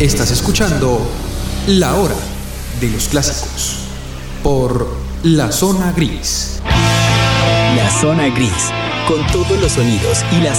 Estás escuchando La Hora de los Clásicos por La Zona Gris. La Zona Gris, con todos los sonidos y las